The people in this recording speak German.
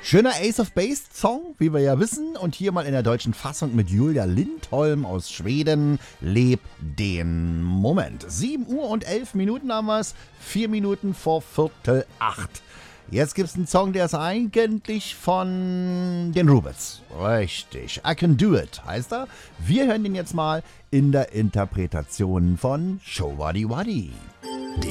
Schöner Ace of Base Song, wie wir ja wissen. Und hier mal in der deutschen Fassung mit Julia Lindholm aus Schweden. Leb den Moment. 7:11 haben wir es. 4 Minuten vor 7:45. Jetzt gibt es einen Song, der ist eigentlich von den Rubens. Richtig. I Can Do It heißt er. Wir hören den jetzt mal in der Interpretation von Showaddy Waddy.